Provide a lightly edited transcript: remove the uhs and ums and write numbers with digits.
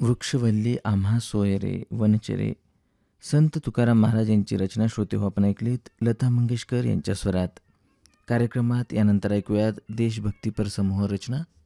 वृक्षवल्ली आम्हा सोयरे वनचरे संत तुकाराम महाराज यांची रचना श्रोते हो आपण ऐकलीत लता मंगेशकर यांच्या स्वरात. कार्यक्रमात यानंतर ऐकूयात देशभक्तीपर समूह रचना